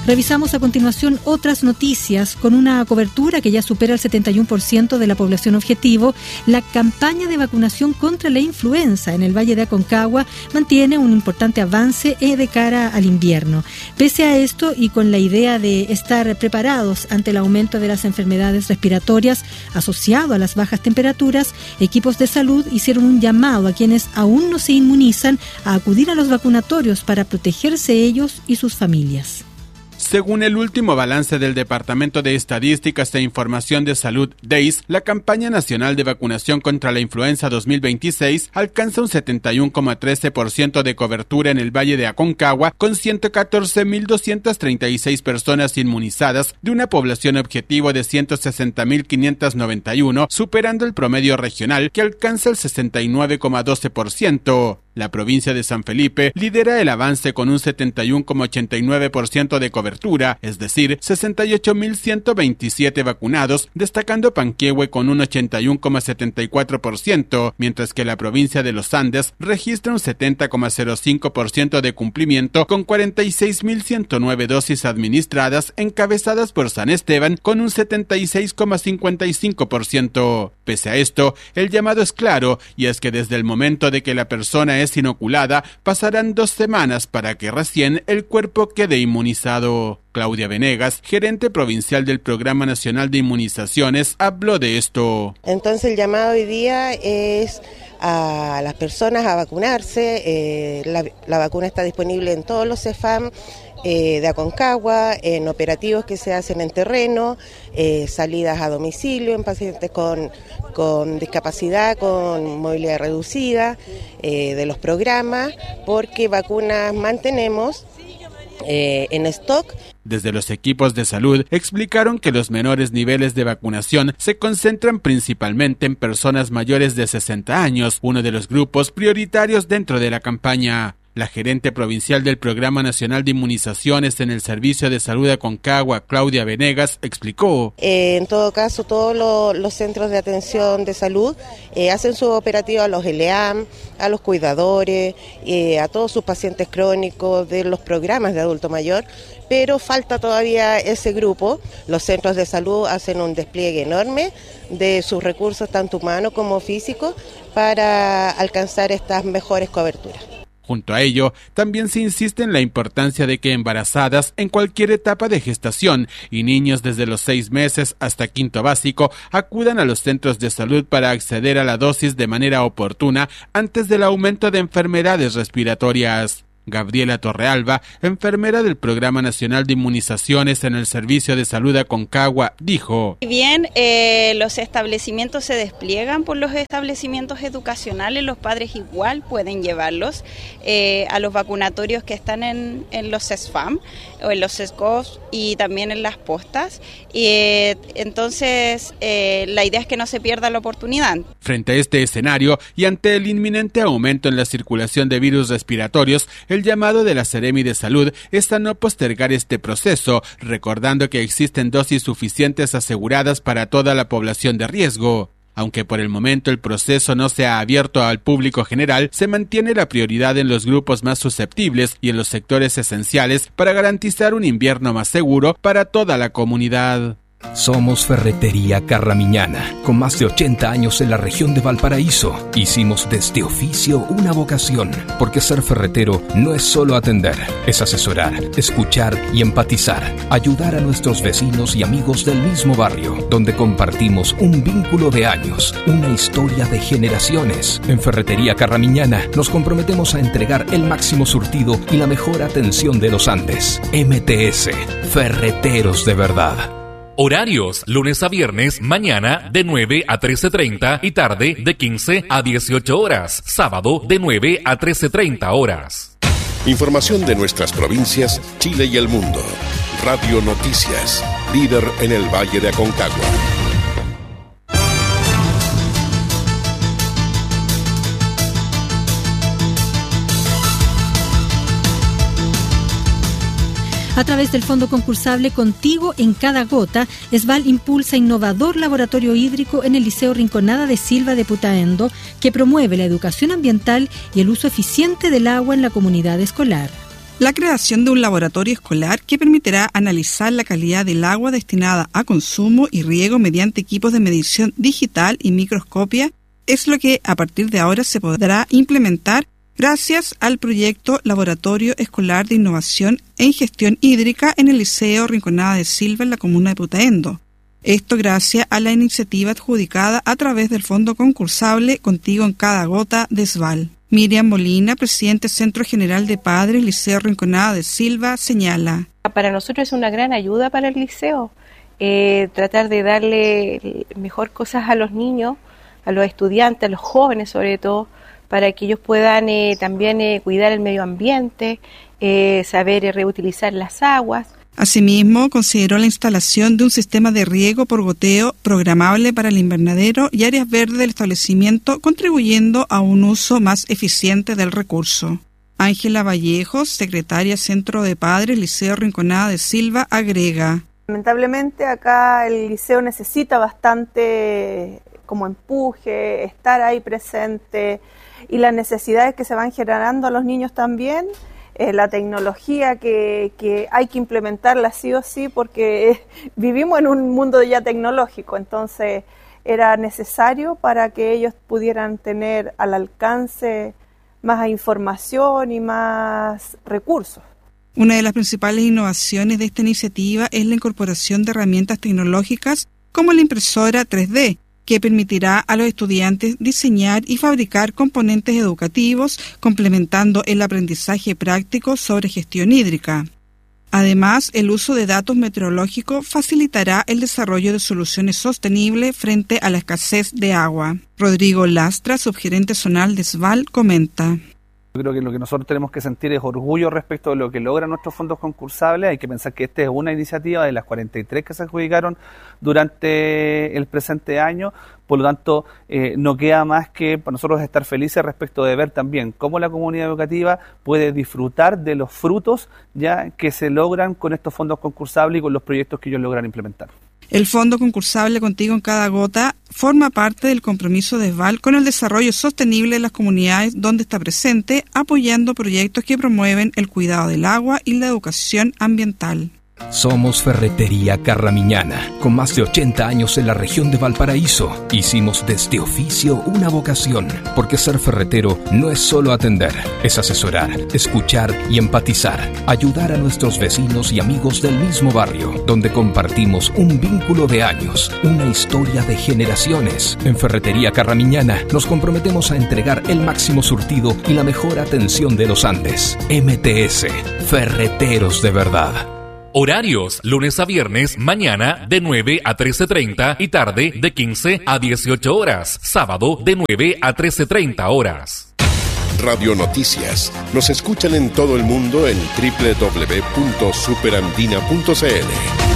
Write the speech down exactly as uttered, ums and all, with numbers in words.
Revisamos a continuación otras noticias. Con una cobertura que ya supera el setenta y uno por ciento de la población objetivo, la campaña de vacunación contra la influenza en el Valle de Aconcagua mantiene un importante avance de cara al invierno. Pese a esto y con la idea de estar preparados ante el aumento de las enfermedades respiratorias asociado a las bajas temperaturas, equipos de salud hicieron un llamado a quienes aún no se inmunizan a acudir a los vacunatorios para protegerse ellos y sus familias. Según el último balance del Departamento de Estadísticas e Información de Salud, D E I S, la campaña nacional de vacunación contra la influenza dos mil veintiséis alcanza un setenta y uno coma trece por ciento de cobertura en el Valle de Aconcagua, con ciento catorce mil doscientas treinta y seis personas inmunizadas de una población objetivo de ciento sesenta mil quinientos noventa y uno, superando el promedio regional que alcanza el sesenta y nueve coma doce por ciento. La provincia de San Felipe lidera el avance con un setenta y uno coma ochenta y nueve por ciento de cobertura, es decir, sesenta y ocho mil ciento veintisiete vacunados, destacando Panquehue con un ochenta y uno coma setenta y cuatro por ciento, mientras que la provincia de los Andes registra un setenta coma cero cinco por ciento de cumplimiento con cuarenta y seis mil ciento nueve dosis administradas, encabezadas por San Esteban con un setenta y seis coma cincuenta y cinco por ciento. Pese a esto, el llamado es claro, y es que desde el momento de que la persona es inoculada, pasarán dos semanas para que recién el cuerpo quede inmunizado. Claudia Venegas, gerente provincial del Programa Nacional de Inmunizaciones, habló de esto. Entonces el llamado hoy día es a las personas a vacunarse. Eh, la, la vacuna está disponible en todos los CEFAM eh, de Aconcagua, en operativos que se hacen en terreno, eh, salidas a domicilio en pacientes con, con discapacidad, con movilidad reducida, eh, de los programas, porque vacunas mantenemos eh, en stock. Desde los equipos de salud explicaron que los menores niveles de vacunación se concentran principalmente en personas mayores de sesenta años, uno de los grupos prioritarios dentro de la campaña. La gerente provincial del Programa Nacional de Inmunizaciones en el Servicio de Salud de Aconcagua, Claudia Venegas, explicó. Eh, en todo caso, todos lo, los centros de atención de salud eh, hacen su operativo a los L E A M, a los cuidadores, eh, a todos sus pacientes crónicos de los programas de adulto mayor, pero falta todavía ese grupo. Los centros de salud hacen un despliegue enorme de sus recursos, tanto humanos como físicos, para alcanzar estas mejores coberturas. Junto a ello, también se insiste en la importancia de que embarazadas en cualquier etapa de gestación y niños desde los seis meses hasta quinto básico acudan a los centros de salud para acceder a la dosis de manera oportuna antes del aumento de enfermedades respiratorias. Gabriela Torrealba, enfermera del Programa Nacional de Inmunizaciones en el Servicio de Salud de Aconcagua, dijo: Si bien eh, los establecimientos se despliegan por los establecimientos educacionales, los padres igual pueden llevarlos eh, a los vacunatorios que están en, en los CESFAM o en los CESCOS y también en las postas. Y, eh, entonces, eh, la idea es que no se pierda la oportunidad. Frente a este escenario y ante el inminente aumento en la circulación de virus respiratorios, el llamado de la Seremi de Salud es a no postergar este proceso, recordando que existen dosis suficientes aseguradas para toda la población de riesgo. Aunque por el momento el proceso no se ha abierto al público general, se mantiene la prioridad en los grupos más susceptibles y en los sectores esenciales para garantizar un invierno más seguro para toda la comunidad. Somos Ferretería Carramiñana, con más de ochenta años en la región de Valparaíso. Hicimos de este oficio una vocación, porque ser ferretero no es solo atender, es asesorar, escuchar y empatizar, ayudar a nuestros vecinos y amigos del mismo barrio, donde compartimos un vínculo de años, una historia de generaciones. En Ferretería Carramiñana nos comprometemos a entregar el máximo surtido y la mejor atención de los Andes. M T S, Ferreteros de verdad. Horarios, lunes a viernes, mañana de nueve a trece treinta y tarde de quince a dieciocho horas. Sábado de nueve a trece treinta horas. Información de nuestras provincias, Chile y el mundo. Radio Noticias, líder en el Valle de Aconcagua. A través del fondo concursable Contigo en cada gota, ESVAL impulsa innovador laboratorio hídrico en el Liceo Rinconada de Silva de Putaendo, que promueve la educación ambiental y el uso eficiente del agua en la comunidad escolar. la creación de un laboratorio escolar que permitirá analizar la calidad del agua destinada a consumo y riego mediante equipos de medición digital y microscopia es lo que a partir de ahora se podrá implementar gracias al proyecto Laboratorio Escolar de Innovación en Gestión Hídrica en el Liceo Rinconada de Silva en la comuna de Putaendo. Esto gracias a la iniciativa adjudicada a través del fondo concursable Contigo en Cada Gota de S V A L. Miriam Molina, presidente Centro General de Padres, Liceo Rinconada de Silva, señala. Para nosotros es una gran ayuda para el liceo, eh, tratar de darle mejor cosas a los niños, a los estudiantes, a los jóvenes sobre todo, para que ellos puedan eh, también eh, cuidar el medio ambiente, eh, saber eh, reutilizar las aguas. Asimismo, consideró la instalación de un sistema de riego por goteo programable para el invernadero y áreas verdes del establecimiento, contribuyendo a un uso más eficiente del recurso. Ángela Vallejos, secretaria Centro de Padres, Liceo Rinconada de Silva, agrega. Lamentablemente acá el liceo necesita bastante como empuje, estar ahí presente y las necesidades que se van generando a los niños también. Eh, la tecnología que, que hay que implementarla sí o sí porque eh, vivimos en un mundo ya tecnológico, entonces era necesario para que ellos pudieran tener al alcance más información y más recursos. Una de las principales innovaciones de esta iniciativa es la incorporación de herramientas tecnológicas como la impresora tres D, que permitirá a los estudiantes diseñar y fabricar componentes educativos, complementando el aprendizaje práctico sobre gestión hídrica. Además, el uso de datos meteorológicos facilitará el desarrollo de soluciones sostenibles frente a la escasez de agua. Rodrigo Lastra, subgerente zonal de S V A L, comenta. Yo creo que lo que nosotros tenemos que sentir es orgullo respecto de lo que logran nuestros fondos concursables. Hay que pensar que esta es una iniciativa de las cuarenta y tres que se adjudicaron durante el presente año. Por lo tanto, eh, no queda más que para nosotros estar felices respecto de ver también cómo la comunidad educativa puede disfrutar de los frutos ya que se logran con estos fondos concursables y con los proyectos que ellos logran implementar. El Fondo Concursable Contigo en Cada Gota forma parte del compromiso de S V A L con el desarrollo sostenible de las comunidades donde está presente, apoyando proyectos que promueven el cuidado del agua y la educación ambiental. Somos Ferretería Carramiñana, con más de ochenta años en la región de Valparaíso. Hicimos de este oficio una vocación, porque ser ferretero no es solo atender, es asesorar, escuchar y empatizar, ayudar a nuestros vecinos y amigos del mismo barrio, donde compartimos un vínculo de años, una historia de generaciones. En Ferretería Carramiñana nos comprometemos a entregar el máximo surtido y la mejor atención de los Andes. M T S, Ferreteros de Verdad. Horarios, lunes a viernes, mañana de nueve a trece treinta y tarde de quince a dieciocho horas. Sábado de nueve a trece treinta horas. Radio Noticias. Nos escuchan en todo el mundo en doble u doble u doble u punto superandina punto c l.